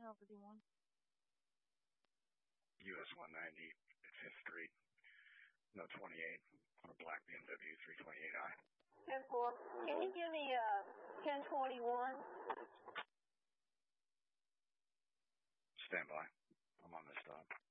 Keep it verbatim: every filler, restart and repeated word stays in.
Alpha D one. U S one ninety at fifth Street, no twenty-eight, on a black B M W three twenty-eight I. ten four, can you give me uh, ten twenty-one? Stand by. I'm on this stop.